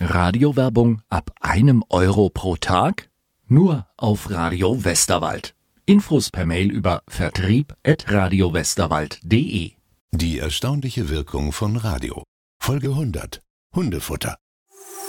Radiowerbung ab €1 pro Tag? Nur auf Radio Westerwald. Infos per Mail über vertrieb@radiowesterwald.de. Die erstaunliche Wirkung von Radio. Folge 100. Hundefutter.